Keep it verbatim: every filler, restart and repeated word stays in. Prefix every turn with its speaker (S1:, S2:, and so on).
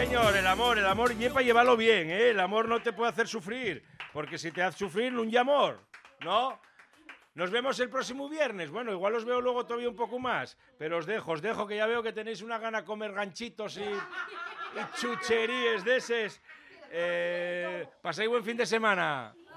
S1: señor, el amor, el amor lleva, llévalo bien, ¿eh? El amor no te puede hacer sufrir, porque si te hace sufrir, no un amor, ¿no? Nos vemos el próximo viernes. Bueno, igual os veo luego todavía un poco más, pero os dejo, os dejo, que ya veo que tenéis una gana de comer ganchitos y, y chucheríes de eses. Eh, pasáis buen fin de semana.